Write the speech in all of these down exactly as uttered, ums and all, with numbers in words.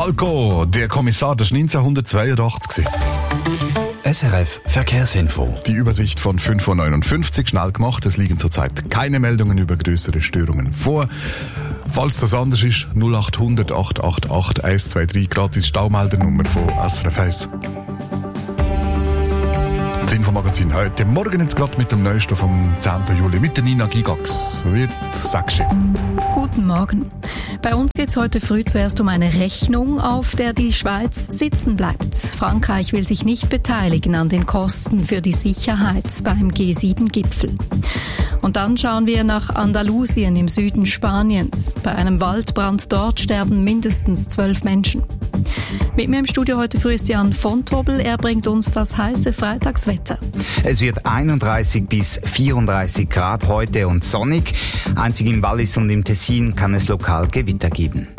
Falco, der Kommissar, das war neunzehnhundertzweiundachtzig. S R F Verkehrsinfo. Die Übersicht von fünf Uhr neunundfünfzig, schnell gemacht. Es liegen zurzeit keine Meldungen über größere Störungen vor. Falls das anders ist, null acht hundert acht acht acht eins zwei drei, gratis Staumeldernummer von S R F eins. Das Infomagazin heute Morgen jetzt gerade mit dem Neuesten vom zehnten Juli mit der Nina Gigax. Wird sechs. Guten Morgen. Bei uns geht es heute früh zuerst um eine Rechnung, auf der die Schweiz sitzen bleibt. Frankreich will sich nicht beteiligen an den Kosten für die Sicherheit beim G sieben Gipfel. Und dann schauen wir nach Andalusien im Süden Spaniens. Bei einem Waldbrand dort sterben mindestens zwölf Menschen. Mit mir im Studio heute früh ist Jan von Tobel. Er bringt uns das heiße Freitagswetter. Es wird einunddreißig bis vierunddreißig Grad heute und sonnig. Einzig im Wallis und im Tessin kann es lokal Gewitter geben.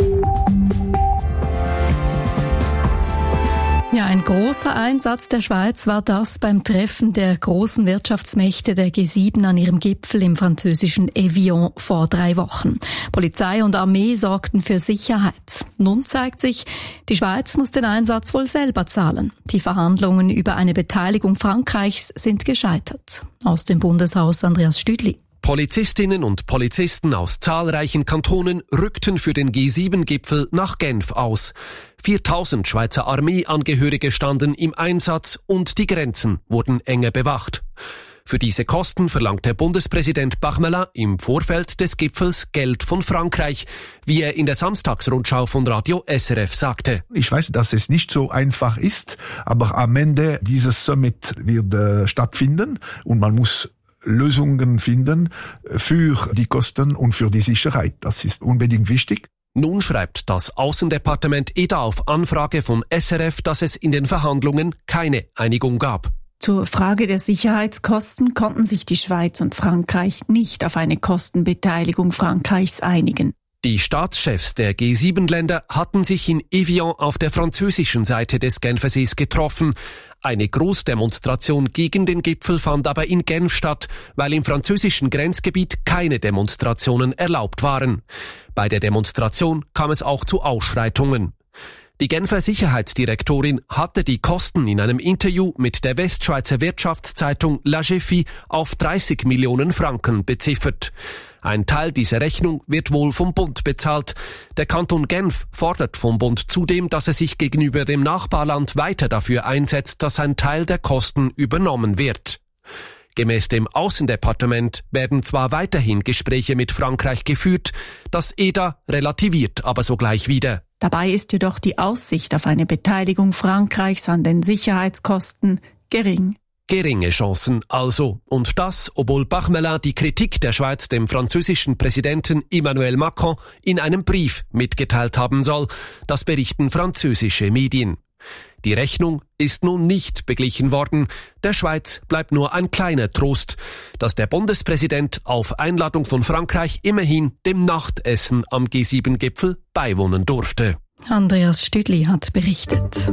Ja, ein großer Einsatz der Schweiz war das beim Treffen der großen Wirtschaftsmächte der G sieben an ihrem Gipfel im französischen Evian vor drei Wochen. Polizei und Armee sorgten für Sicherheit. Nun zeigt sich, die Schweiz muss den Einsatz wohl selber zahlen. Die Verhandlungen über eine Beteiligung Frankreichs sind gescheitert. Aus dem Bundeshaus Andreas Stüdli. Polizistinnen und Polizisten aus zahlreichen Kantonen rückten für den G sieben Gipfel nach Genf aus. viertausend Schweizer Armeeangehörige standen im Einsatz und die Grenzen wurden enger bewacht. Für diese Kosten verlangte Bundespräsident Bachmelin im Vorfeld des Gipfels Geld von Frankreich, wie er in der Samstagsrundschau von Radio S R F sagte. Ich weiß, dass es nicht so einfach ist, aber am Ende dieses Summit wird äh, stattfinden und man muss Lösungen finden für die Kosten und für die Sicherheit. Das ist unbedingt wichtig. Nun schreibt das Außendepartement E D A auf Anfrage von S R F, dass es in den Verhandlungen keine Einigung gab. Zur Frage der Sicherheitskosten konnten sich die Schweiz und Frankreich nicht auf eine Kostenbeteiligung Frankreichs einigen. Die Staatschefs der G sieben Länder hatten sich in Evian auf der französischen Seite des Genfersees getroffen. Eine Großdemonstration gegen den Gipfel fand aber in Genf statt, weil im französischen Grenzgebiet keine Demonstrationen erlaubt waren. Bei der Demonstration kam es auch zu Ausschreitungen. Die Genfer Sicherheitsdirektorin hatte die Kosten in einem Interview mit der Westschweizer Wirtschaftszeitung La Géfie auf dreißig Millionen Franken beziffert. Ein Teil dieser Rechnung wird wohl vom Bund bezahlt. Der Kanton Genf fordert vom Bund zudem, dass er sich gegenüber dem Nachbarland weiter dafür einsetzt, dass ein Teil der Kosten übernommen wird. Gemäß dem Außendepartement werden zwar weiterhin Gespräche mit Frankreich geführt, das E D A relativiert aber sogleich wieder. Dabei ist jedoch die Aussicht auf eine Beteiligung Frankreichs an den Sicherheitskosten gering. Geringe Chancen also. Und das, obwohl Bachmelin die Kritik der Schweiz dem französischen Präsidenten Emmanuel Macron in einem Brief mitgeteilt haben soll. Das berichten französische Medien. Die Rechnung ist nun nicht beglichen worden. Der Schweiz bleibt nur ein kleiner Trost, dass der Bundespräsident auf Einladung von Frankreich immerhin dem Nachtessen am G sieben Gipfel beiwohnen durfte. Andreas Stüdli hat berichtet.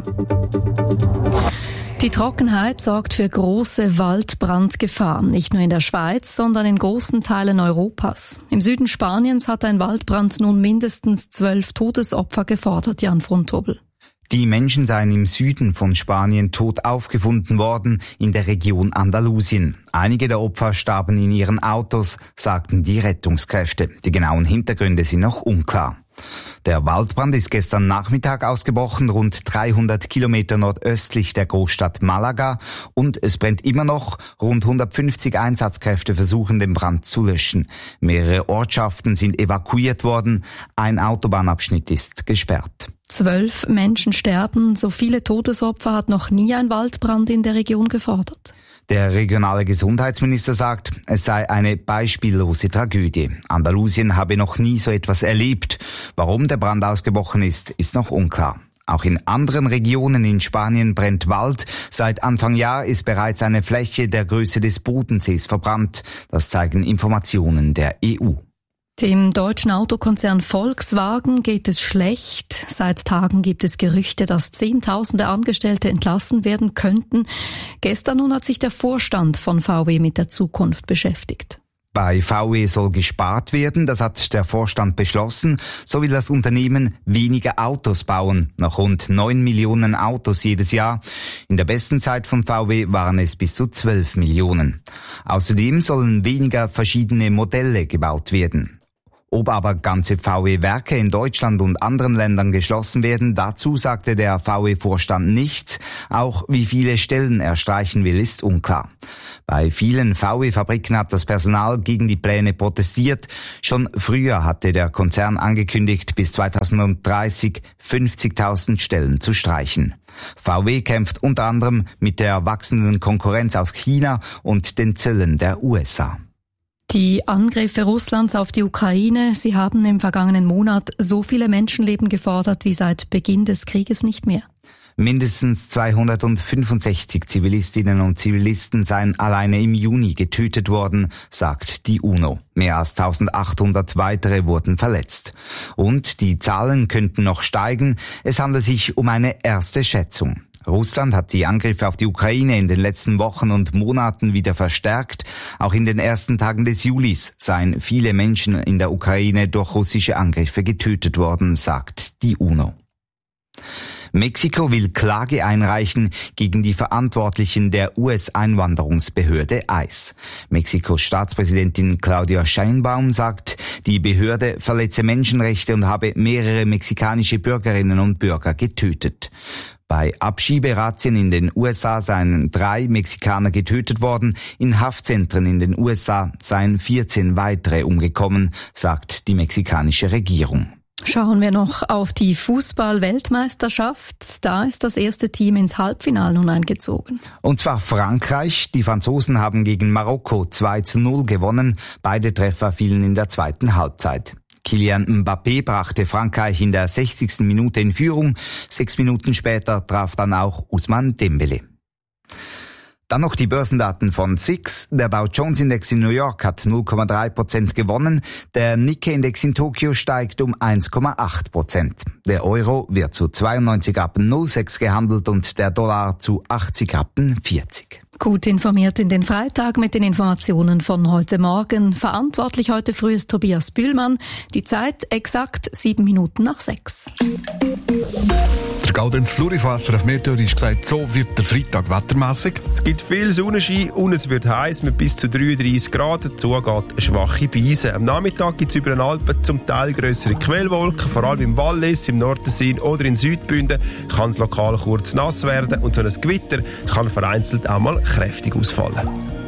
Die Trockenheit sorgt für große Waldbrandgefahr, nicht nur in der Schweiz, sondern in großen Teilen Europas. Im Süden Spaniens hat ein Waldbrand nun mindestens zwölf Todesopfer gefordert, Jan von Tobel. Die Menschen seien im Süden von Spanien tot aufgefunden worden, in der Region Andalusien. Einige der Opfer starben in ihren Autos, sagten die Rettungskräfte. Die genauen Hintergründe sind noch unklar. Der Waldbrand ist gestern Nachmittag ausgebrochen, rund dreihundert Kilometer nordöstlich der Großstadt Malaga, und es brennt immer noch. Rund hundertfünfzig Einsatzkräfte versuchen, den Brand zu löschen. Mehrere Ortschaften sind evakuiert worden. Ein Autobahnabschnitt ist gesperrt. Zwölf Menschen sterben. So viele Todesopfer hat noch nie ein Waldbrand in der Region gefordert. Der regionale Gesundheitsminister sagt, es sei eine beispiellose Tragödie. Andalusien habe noch nie so etwas erlebt. Warum der Brand ausgebrochen ist, ist noch unklar. Auch in anderen Regionen in Spanien brennt Wald. Seit Anfang Jahr ist bereits eine Fläche der Größe des Bodensees verbrannt. Das zeigen Informationen der E U. Dem deutschen Autokonzern Volkswagen geht es schlecht. Seit Tagen gibt es Gerüchte, dass Zehntausende Angestellte entlassen werden könnten. Gestern nun hat sich der Vorstand von V W mit der Zukunft beschäftigt. Bei V W soll gespart werden, das hat der Vorstand beschlossen. So will das Unternehmen weniger Autos bauen, noch rund neun Millionen Autos jedes Jahr. In der besten Zeit von V W waren es bis zu zwölf Millionen. Außerdem sollen weniger verschiedene Modelle gebaut werden. Ob aber ganze V W-Werke in Deutschland und anderen Ländern geschlossen werden, dazu sagte der V W-Vorstand nichts. Auch wie viele Stellen er streichen will, ist unklar. Bei vielen V W-Fabriken hat das Personal gegen die Pläne protestiert. Schon früher hatte der Konzern angekündigt, bis zweitausenddreißig fünfzigtausend Stellen zu streichen. V W kämpft unter anderem mit der wachsenden Konkurrenz aus China und den Zöllen der U S A. Die Angriffe Russlands auf die Ukraine, sie haben im vergangenen Monat so viele Menschenleben gefordert wie seit Beginn des Krieges nicht mehr. Mindestens zweihundertfünfundsechzig Zivilistinnen und Zivilisten seien alleine im Juni getötet worden, sagt die UNO. Mehr als eintausendachthundert weitere wurden verletzt. Und die Zahlen könnten noch steigen. Es handelt sich um eine erste Schätzung. Russland hat die Angriffe auf die Ukraine in den letzten Wochen und Monaten wieder verstärkt. Auch in den ersten Tagen des Julis seien viele Menschen in der Ukraine durch russische Angriffe getötet worden, sagt die UNO. Mexiko will Klage einreichen gegen die Verantwortlichen der U S-Einwanderungsbehörde I C E. Mexikos Staatspräsidentin Claudia Sheinbaum sagt, die Behörde verletze Menschenrechte und habe mehrere mexikanische Bürgerinnen und Bürger getötet. Bei Abschieberazzien in den U S A seien drei Mexikaner getötet worden, in Haftzentren in den U S A seien vierzehn weitere umgekommen, sagt die mexikanische Regierung. Schauen wir noch auf die Fußball-Weltmeisterschaft. Da ist das erste Team ins Halbfinale nun eingezogen. Und zwar Frankreich. Die Franzosen haben gegen Marokko zwei zu null gewonnen. Beide Treffer fielen in der zweiten Halbzeit. Kylian Mbappé brachte Frankreich in der sechzigsten Minute in Führung. Sechs Minuten später traf dann auch Ousmane Dembélé. Dann noch die Börsendaten von S I X. Der Dow Jones Index in New York hat null Komma drei Prozent gewonnen. Der Nikkei Index in Tokio steigt um eins Komma acht Prozent. Der Euro wird zu zweiundneunzig Rappen null sechs gehandelt und der Dollar zu achtzig Rappen vierzig. Gut informiert in den Freitag mit den Informationen von heute Morgen. Verantwortlich heute früh ist Tobias Bühlmann. Die Zeit exakt sieben Minuten nach sechs. Der Gaudenz Flurifasser auf Meteor ist gesagt, so wird der Freitag wettermässig. Es gibt viel Sonnenschein und es wird heiß mit bis zu dreiunddreißig Grad. Dazu geht eine schwache Brise. Am Nachmittag gibt es über den Alpen zum Teil grössere Quellwolken, vor allem im Wallis, im Nordtessin oder in Südbünden kann es lokal kurz nass werden und so ein Gewitter kann vereinzelt auch mal kräftig ausfallen.